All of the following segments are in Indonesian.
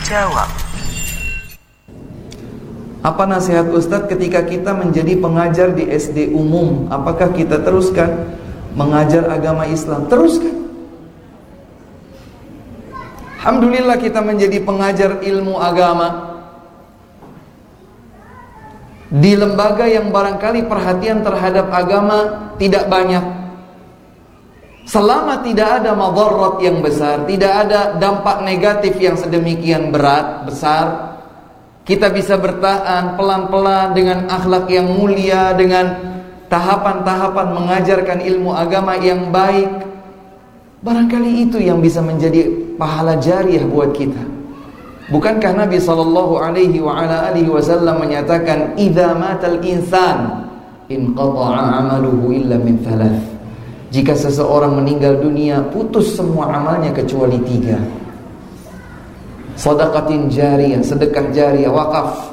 Jawab. Apa nasihat Ustadz ketika kita menjadi pengajar di SD umum? Apakah kita teruskan mengajar agama Islam? Teruskan. Alhamdulillah kita menjadi pengajar ilmu agama di lembaga yang barangkali perhatian terhadap agama tidak banyak. Selama tidak ada madarat yang besar, tidak ada dampak negatif yang sedemikian besar, kita bisa bertahan pelan-pelan dengan akhlak yang mulia, dengan tahapan-tahapan mengajarkan ilmu agama yang baik. Barangkali itu yang bisa menjadi pahala jariah buat kita. Bukankah Nabi SAW menyatakan, "Idza matal insan inqata'a 'amaluhu illa min thalath." Jika seseorang meninggal dunia, putus semua amalnya kecuali 3. Sedekatin jariyah, sedekah jariyah, wakaf.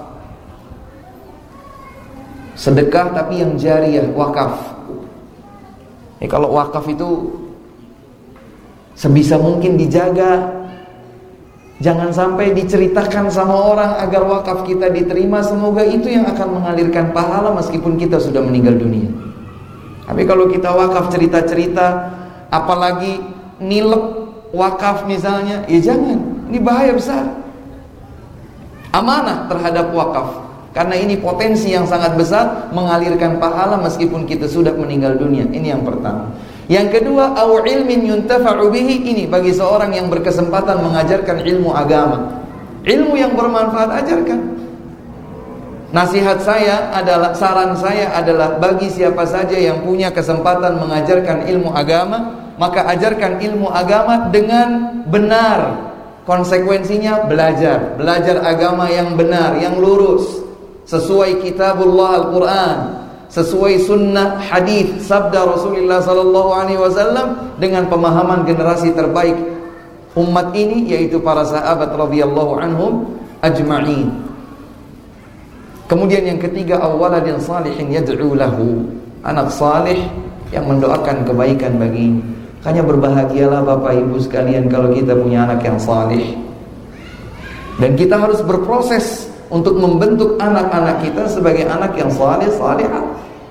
Sedekah tapi yang jariyah, wakaf. Kalau wakaf itu sebisa mungkin dijaga, jangan sampai diceritakan sama orang agar wakaf kita diterima. Semoga itu yang akan mengalirkan pahala meskipun kita sudah meninggal dunia. Tapi kalau kita wakaf cerita-cerita, apalagi nilep wakaf misalnya, ya jangan. Ini bahaya besar. Amanah terhadap wakaf, karena ini potensi yang sangat besar mengalirkan pahala meskipun kita sudah meninggal dunia. Ini yang pertama. Yang kedua, au ilmin yuntafa'u bihi, ini bagi seorang yang berkesempatan mengajarkan ilmu agama. Ilmu yang bermanfaat, ajarkan. Nasihat saya adalah, saran saya adalah, bagi siapa saja yang punya kesempatan mengajarkan ilmu agama, maka ajarkan ilmu agama dengan benar. Konsekuensinya belajar agama yang benar, yang lurus, sesuai kitabullah Al-Quran, sesuai sunnah hadis sabda Rasulullah SAW, dengan pemahaman generasi terbaik umat ini, yaitu para sahabat radhiyallahu anhum ajma'in. Kemudian yang ketiga, awaladin salihin yad'u lahu, anak salih yang mendoakan kebaikan baginya. Hanya berbahagialah Bapak Ibu sekalian kalau kita punya anak yang salih. Dan kita harus berproses untuk membentuk anak-anak kita sebagai anak yang salih, salihah.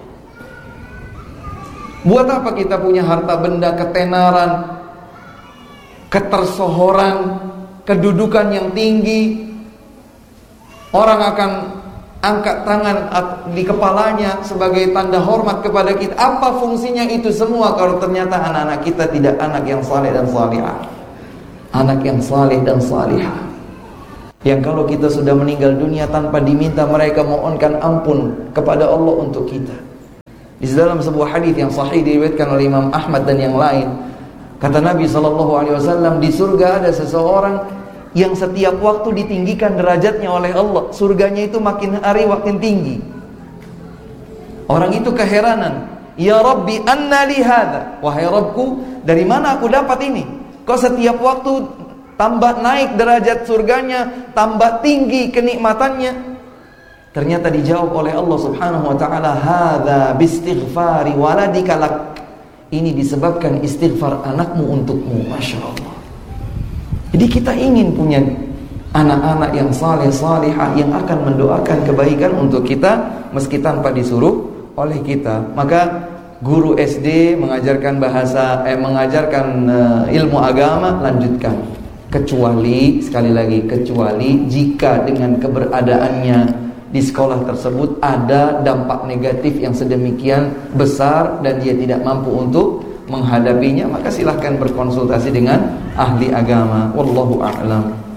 Buat apa kita punya harta benda, ketenaran, ketersohoran, kedudukan yang tinggi? Orang akan angkat tangan di kepalanya sebagai tanda hormat kepada kita. Apa fungsinya itu semua kalau ternyata anak-anak kita tidak anak yang saleh dan salihah? Anak yang saleh dan salihah, yang kalau kita sudah meninggal dunia tanpa diminta, mereka mohonkan ampun kepada Allah untuk kita. Di dalam sebuah hadis yang sahih diriwayatkan oleh Imam Ahmad dan yang lain, kata Nabi SAW, di surga ada seseorang yang setiap waktu ditinggikan derajatnya oleh Allah. Surganya itu makin hari makin tinggi. Orang itu keheranan, "Ya Rabbi, anna li hadha?" Wahai Rabbku, dari mana aku dapat ini? Kok setiap waktu tambah naik derajat surganya, tambah tinggi kenikmatannya? Ternyata dijawab oleh Allah Subhanahu wa taala, "Hadza bistighfari waladika lak." Ini disebabkan istighfar anakmu untukmu. Masya Allah. Jadi kita ingin punya anak-anak yang saleh salihah, yang akan mendoakan kebaikan untuk kita meski tanpa disuruh oleh kita. Maka guru SD mengajarkan mengajarkan ilmu agama, lanjutkan. Kecuali, sekali lagi, kecuali jika dengan keberadaannya di sekolah tersebut ada dampak negatif yang sedemikian besar dan dia tidak mampu untuk menghadapinya, maka silahkan berkonsultasi dengan ahli agama. Wallahu a'lam.